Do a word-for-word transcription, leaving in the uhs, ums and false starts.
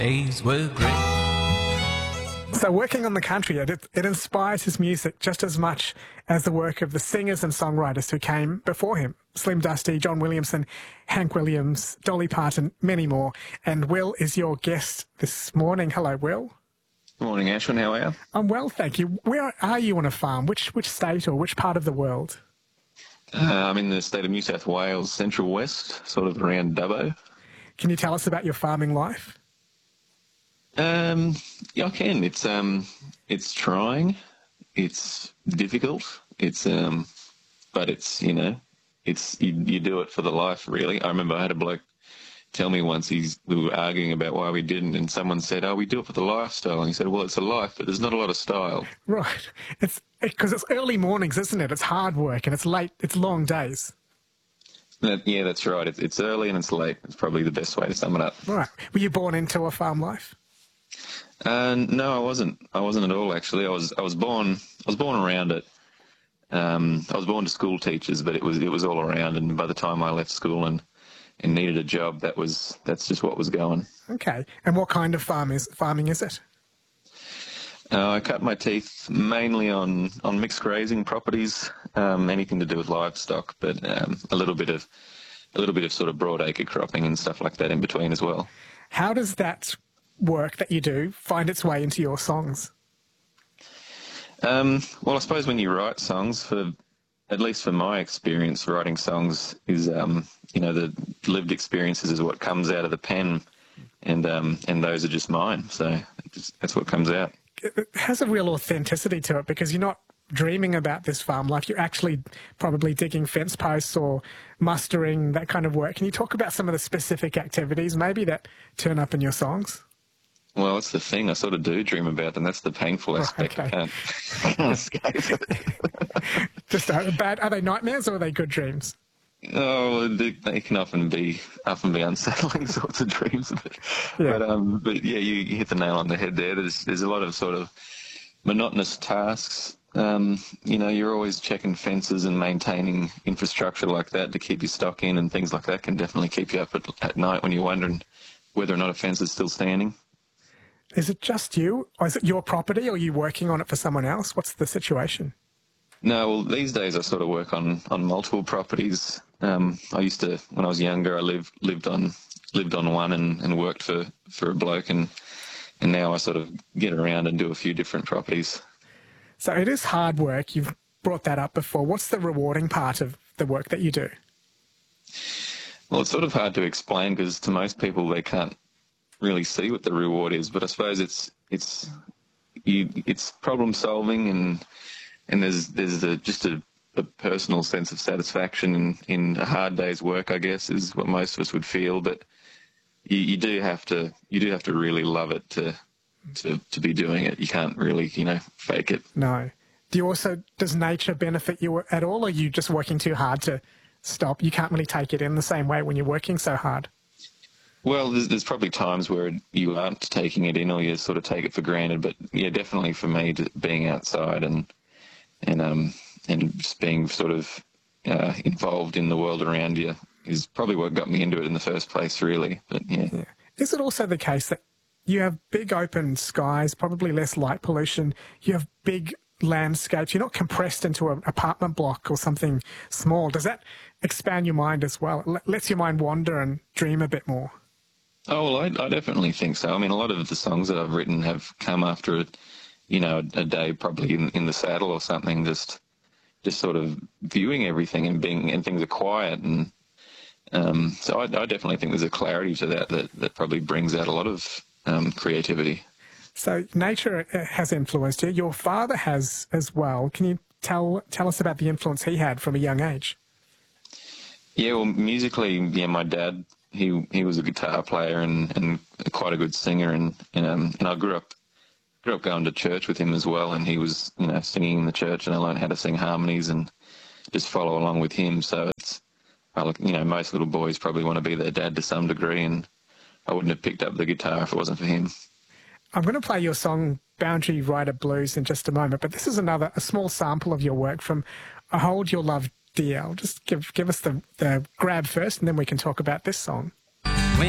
Days were great. So working on the country, it, it inspires his music just as much as the work of the singers and songwriters who came before him. Slim Dusty, John Williamson, Hank Williams, Dolly Parton, many more. And Will is your guest this morning. Hello, Will. Good morning, Ashwin. How are you? I'm well, thank you. Where are you on a farm? Which which state or which part of the world? Uh, I'm in the state of New South Wales, Central West, sort of around Dubbo. Can you tell us about your farming life? Um, yeah, I can. It's um, it's trying. It's difficult. It's um, but it's you know, it's you, you do it for the life, really. I remember I had a bloke tell me once, he's we were arguing about why we didn't, and someone said, "Oh, we do it for the lifestyle." And he said, "Well, it's a life, but there's not a lot of style." Right. It's because it's early mornings, isn't it? It's hard work and it's late. It's long days. That, yeah, that's right. It's, it's early and it's late. It's probably the best way to sum it up. Right. Were you born into a farm life? Uh, no, I wasn't. I wasn't at all. Actually, I was. I was born. I was born around it. Um, I was born to school teachers, but it was it was all around. And by the time I left school and, and needed a job, that was that's just what was going. Okay. And what kind of farm is farming is it? Uh, I cut my teeth mainly on, on mixed grazing properties, um, anything to do with livestock, but um, a little bit of a little bit of sort of broadacre cropping and stuff like that in between as well. How does that work that you do find its way into your songs? Um, well, I suppose when you write songs, for at least for my experience, writing songs is um, you know the lived experiences is what comes out of the pen, and um, and those are just mine. So just, that's what comes out. It has a real authenticity to it because you're not dreaming about this farm life. You're actually probably digging fence posts or mustering, that kind of work. Can you talk about some of the specific activities maybe that turn up in your songs? Well, that's the thing. I sort of do dream about them. That's the painful aspect. Oh, okay. I can't, I can't escape it. Just uh, bad. Are they nightmares or are they good dreams? Oh, they, they can often be often be unsettling sorts of dreams, but Yeah. but, um, but yeah, you, you hit the nail on the head there. There's there's a lot of sort of monotonous tasks. Um, you know, you're always checking fences and maintaining infrastructure like that to keep your stock in, and things like that can definitely keep you up at, at night when you're wondering whether or not a fence is still standing. Is it just you? Or is it your property or are you working on it for someone else? What's the situation? No, well, these days I sort of work on, on multiple properties. Um, I used to, when I was younger, I lived lived on lived on one and, and worked for, for a bloke, and and now I sort of get around and do a few different properties. So it is hard work. You've brought that up before. What's the rewarding part of the work that you do? Well, it's sort of hard to explain because to most people they can't really see what the reward is. But I suppose it's it's you it's problem solving, and and there's there's a, just a, a personal sense of satisfaction in, in a hard day's work, I guess, is what most of us would feel. But you, you do have to you do have to really love it to to to be doing it. You can't really you know fake it. No. Do you also, does nature benefit you at all, or are you just working too hard to stop? You can't really take it in the same way when you're working so hard. Well, there's, there's probably times where you aren't taking it in, or you sort of take it for granted. But yeah, definitely for me, to being outside and and um and just being sort of uh, involved in the world around you is probably what got me into it in the first place, really. But yeah. Yeah. Is it also the case that you have big open skies, probably less light pollution, you have big landscapes, you're not compressed into an apartment block or something small? Does that expand your mind as well? It lets your mind wander and dream a bit more? Oh, well, I, I definitely think so. I mean, a lot of the songs that I've written have come after, a, you know, a, a day probably in, in the saddle or something, just just sort of viewing everything and being, and things are quiet. And um, so I, I definitely think there's a clarity to that that, that probably brings out a lot of um, creativity. So nature has influenced you. Your father has as well. Can you tell tell us about the influence he had from a young age? Yeah, well, musically, yeah, my dad, he he was a guitar player and, and quite a good singer, and and, um, and I grew up grew up going to church with him as well, and he was you know singing in the church, and I learned how to sing harmonies and just follow along with him. So it's, I look, you know, most little boys probably want to be their dad to some degree, and I wouldn't have picked up the guitar if it wasn't for him. I'm going to play your song Boundary Rider Blues in just a moment, but this is another, a small sample of your work from I Hold Your Love D L. Just give give us the, the grab first, and then we can talk about this song.